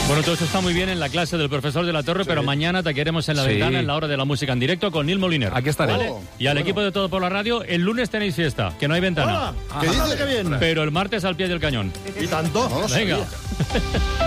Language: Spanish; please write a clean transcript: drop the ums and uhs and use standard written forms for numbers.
Bueno, todo esto está muy bien en la clase del profesor de la Torre, pero mañana te queremos en la ventana en la hora de la música en directo con Neil Moliner. Aquí estaré. ¿Vale? Y al equipo de Todo por la Radio, el lunes tenéis fiesta, que no hay ventana. ¿Qué dice? ¡Qué bien! Pero el martes al pie del cañón. ¿Y tanto? Venga.